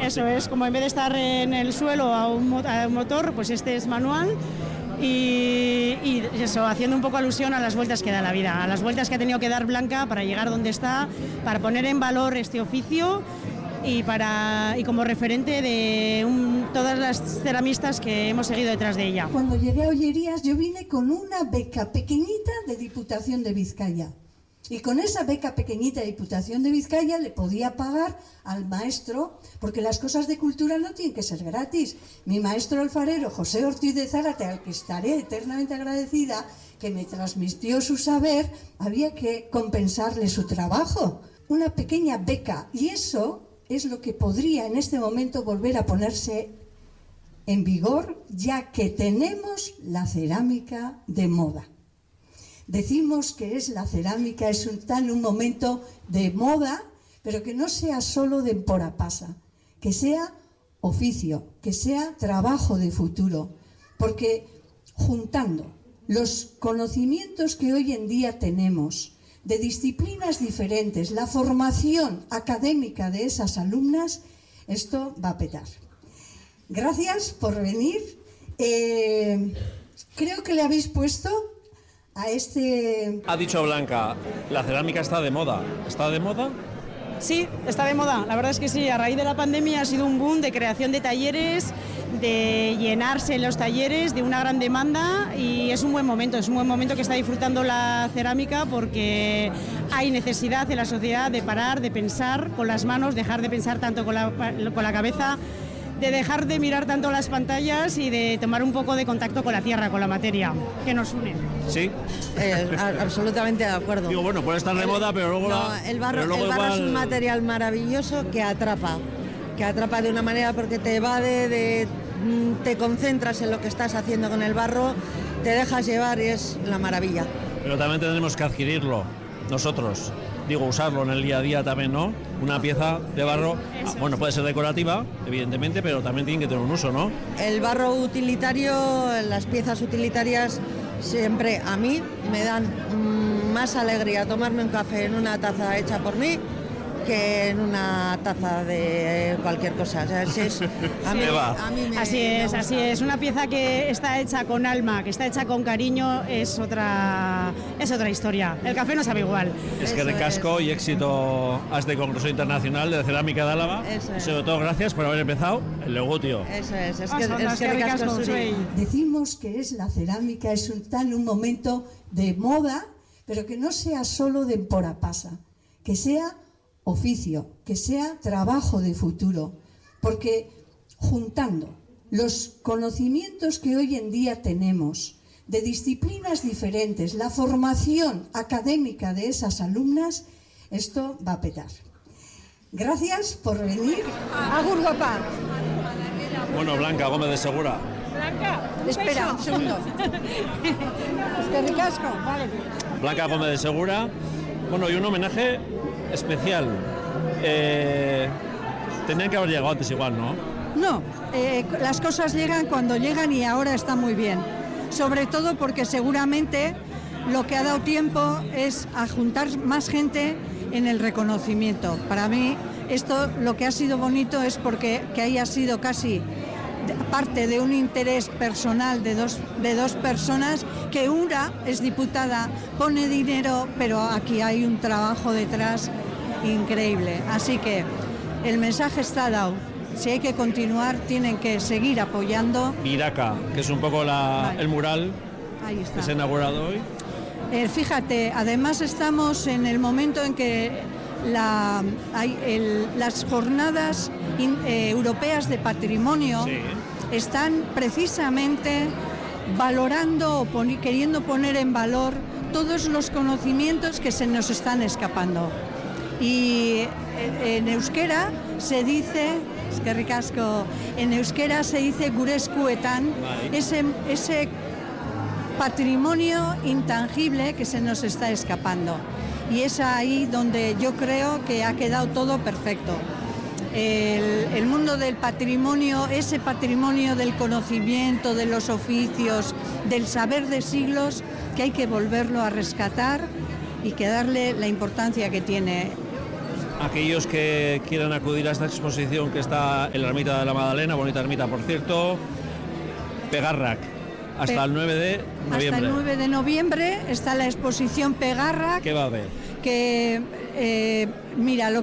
Eso es, como en vez de estar en el suelo a un motor, pues este es manual. Y eso, haciendo un poco alusión a las vueltas que da la vida, a las vueltas que ha tenido que dar Blanca para llegar donde está, para poner en valor este oficio y como referente de todas las ceramistas que hemos seguido detrás de ella. Cuando llegué a Ollerías yo vine con una beca pequeñita de Diputación de Vizcaya. Y con esa beca pequeñita de Diputación de Vizcaya le podía pagar al maestro, porque las cosas de cultura no tienen que ser gratis. Mi maestro alfarero, José Ortiz de Zárate, al que estaré eternamente agradecida, que me transmitió su saber, había que compensarle su trabajo. Una pequeña beca. Y eso es lo que podría en este momento volver a ponerse en vigor, ya que tenemos la cerámica de moda. Decimos que la cerámica está en un momento de moda, pero que no sea solo de porapasa, que sea oficio, que sea trabajo de futuro, porque juntando los conocimientos que hoy en día tenemos de disciplinas diferentes, la formación académica de esas alumnas, esto va a petar. Gracias por venir. Creo que le habéis puesto a este... Ha dicho Blanca, la cerámica está de moda. ¿Está de moda? Sí, está de moda. La verdad es que sí. A raíz de la pandemia ha sido un boom de creación de talleres, de llenarse los talleres, de una gran demanda, y es un buen momento. Es un buen momento que está disfrutando la cerámica porque hay necesidad en la sociedad de parar, de pensar con las manos, dejar de pensar tanto con la cabeza, de dejar de mirar tanto las pantallas y de tomar un poco de contacto con la tierra, con la materia que nos une. Sí. Absolutamente de acuerdo. Digo, bueno, puede estar de moda, pero luego... El barro es un material maravilloso que atrapa de una manera, porque te evade, te concentras en lo que estás haciendo con el barro, te dejas llevar y es la maravilla. Pero también tenemos que adquirirlo nosotros. Digo, usarlo en el día a día también, ¿no? Una pieza de barro, bueno, puede ser decorativa, evidentemente, pero también tiene que tener un uso, ¿no? El barro utilitario, las piezas utilitarias, siempre a mí me dan más alegría tomarme un café en una taza hecha por mí que en una taza de cualquier cosa. O sea, Así es. Una pieza que está hecha con alma, que está hecha con cariño, es otra historia. El café no sabe igual. Es que ricasco y éxito a este Congreso Internacional de Cerámica de Álava. Sobre todo gracias por haber empezado el Legutio. Eso es que ricasco. Decimos que la cerámica está en un momento de moda, pero que no sea solo de porapasa, que sea oficio, que sea trabajo de futuro, porque juntando los conocimientos que hoy en día tenemos de disciplinas diferentes, la formación académica de esas alumnas, esto va a petar. Gracias por venir. Agur, guapa. Bueno, Blanca Gómez de Segura. Blanca, espera un segundo. Que ricasco, vale. Blanca Gómez de Segura. Bueno, y un homenaje especial. Tenían que haber llegado antes igual, ¿no? No, las cosas llegan cuando llegan y ahora está muy bien. Sobre todo porque seguramente lo que ha dado tiempo es a juntar más gente en el reconocimiento. Para mí esto lo que ha sido bonito es porque que haya sido casi parte de un interés personal de dos personas, que una es diputada, pone dinero, pero aquí hay un trabajo detrás increíble. Así que el mensaje está dado. Si hay que continuar, tienen que seguir apoyando. Miraca, que es un poco el mural que se ha inaugurado hoy. Fíjate, además estamos en el momento en que las jornadas europeas de patrimonio están precisamente valorando o queriendo poner en valor todos los conocimientos que se nos están escapando. Y en euskera se dice, es que ricasco, en euskera se dice gure eskuetan, ese patrimonio intangible que se nos está escapando. Y es ahí donde yo creo que ha quedado todo perfecto. El mundo del patrimonio, ese patrimonio del conocimiento, de los oficios, del saber de siglos, que hay que volverlo a rescatar y que darle la importancia que tiene. aquellos que quieran acudir a esta exposición que está en la ermita de la Magdalena, bonita ermita por cierto, Pegarrac, hasta el 9 de noviembre. Hasta el 9 de noviembre está la exposición Pegarrac. ¿Qué va a haber? Que, mira, lo